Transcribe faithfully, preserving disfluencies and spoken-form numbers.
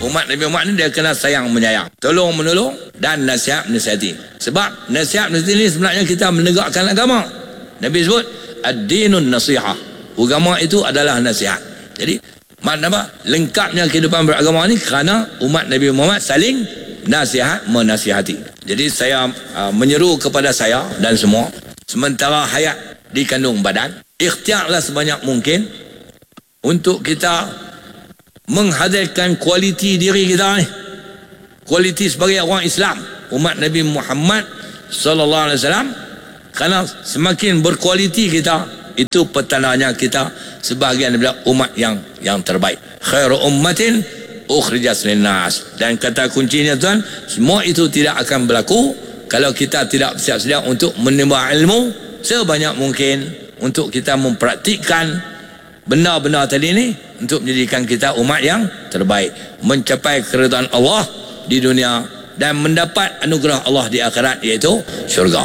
Umat Nabi Muhammad ni dia kena sayang menyayang, tolong menolong dan nasihat menasihati. Sebab nasihat menasihati ni sebenarnya kita menegakkan agama. Nabi sebut ad-dinun nasihah. Agama itu adalah nasihat. Jadi makna apa? Lengkapnya kehidupan beragama ni kerana umat Nabi Muhammad saling nasihat menasihati. Jadi saya uh, menyeru kepada saya dan semua, sementara hayat dikandung badan, ikhtiarlah sebanyak mungkin untuk kita menghadirkan kualiti diri kita ni, kualiti sebagai orang Islam, umat Nabi Muhammad sallallahu alaihi wasallam. Kerana semakin berkualiti kita, itu petandanya kita sebahagian daripada umat yang yang terbaik. Khairu ummatin ukhrijat linnas. Dan kata kuncinya tuan, semua itu tidak akan berlaku kalau kita tidak bersiap-siap untuk menimba ilmu sebanyak mungkin, untuk kita mempraktikkan benda-benda tadi ni untuk menjadikan kita umat yang terbaik, mencapai keridhaan Allah di dunia dan mendapat anugerah Allah di akhirat, iaitu syurga.